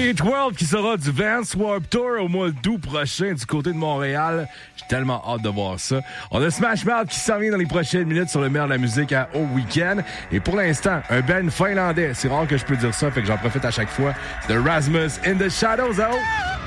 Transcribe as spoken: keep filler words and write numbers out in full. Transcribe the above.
Beach World qui sera du Vans Warped Tour au mois d'août prochain du côté de Montréal. J'ai tellement hâte de voir ça. On a Smash Mouth qui s'en vient dans les prochaines minutes sur le meilleur de la musique à Au Weekend. Et pour l'instant, un band finlandais. C'est rare que je peux dire ça, fait que j'en profite à chaque fois. The Rasmus in the Shadows. Oh!